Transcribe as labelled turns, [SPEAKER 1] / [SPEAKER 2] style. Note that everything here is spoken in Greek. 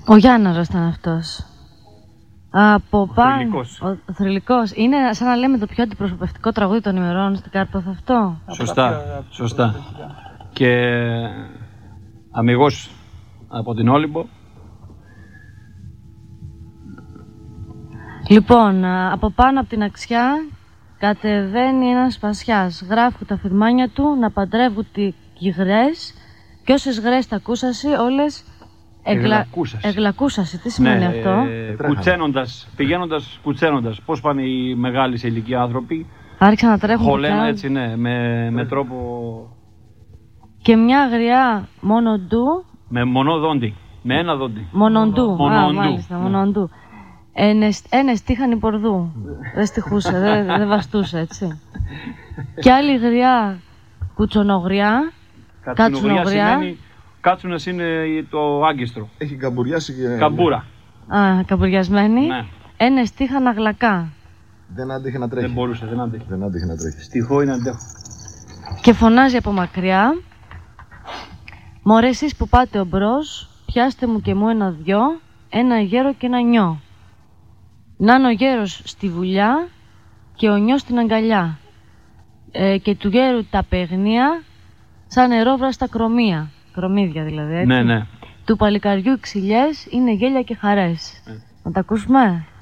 [SPEAKER 1] Ο Γιάνναρος ήταν αυτός. Από πάνω. Ο Θρυλικός. Είναι σαν να λέμε το πιο αντιπροσωπευτικό τραγούδι των ημερών στην Κάρπαθο αυτό.
[SPEAKER 2] Σωστά. Και αμιγώς από την Όλυμπο.
[SPEAKER 1] Λοιπόν, από πάνω από την αξιά κατεβαίνει ένας σπασιάς. Γράφουν τα φυρμάνια του να παντρεύουν τις γρές και όσες γρές τα ακούσασαι όλες εγλακούσασαι. Τι σημαίνει αυτό?
[SPEAKER 2] Πηγαίνοντας κουτσένοντας. Πώς πάνε οι μεγάλοι σε ηλικία άνθρωποι?
[SPEAKER 1] Άρχισαν να τρέχουν.
[SPEAKER 2] Χωλένω έτσι, ναι, με τρόπο...
[SPEAKER 1] Και μια γριά μονοντού.
[SPEAKER 2] Με μονοδόντι. Με ένα δόντι.
[SPEAKER 1] Μονοντού. Μάλιστα, μονοντού. Ένες τύχαν πορδού. Δεν στιχούσε, δεν βαστούσε, έτσι. Και άλλη γριά κουτσονογριά. Κατσουνογριά.
[SPEAKER 2] Κάτσουνας είναι το άγκιστρο.
[SPEAKER 3] Έχει καμπουριάσει και...
[SPEAKER 2] Καμπούρα.
[SPEAKER 1] Καμπουριασμένη.
[SPEAKER 2] Ναι.
[SPEAKER 1] Ένες τύχαν αγλακά.
[SPEAKER 3] Δεν άντεχε να τρέχει.
[SPEAKER 2] Δεν μπορούσε, δεν άντεχε
[SPEAKER 3] να τρέχει.
[SPEAKER 2] Στιχό είναι αντέχω.
[SPEAKER 1] Και φωνάζει από μακριά. Μωρέ εσείς που πάτε ομπρός, πιάστε μου και μου ένα-δυο, ένα γέρο και ένα νιό. Να είναι ο γέρος στη βουλιά και ο νιός στην αγκαλιά. Και του γέρου τα παιγνία σαν νερόβραστα κρομία. Κρομίδια δηλαδή, έτσι.
[SPEAKER 2] Ναι.
[SPEAKER 1] Του παλικαριού ξυλιές είναι γέλια και χαρές. Να τα ακούσουμε.